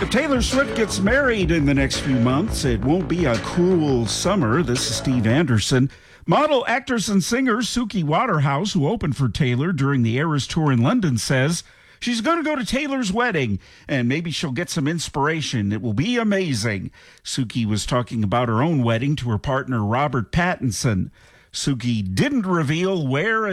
Taylor Swift gets married in the next few months. It won't be a cruel summer. This is Steve Anderson. Model, actress, and singer Suki Waterhouse, who opened for Taylor during the Eras tour in London, says she's going to go to Taylor's wedding, and maybe she'll get some inspiration. It will be amazing. Suki was talking about her own wedding to her partner, Robert Pattinson. Suki didn't reveal where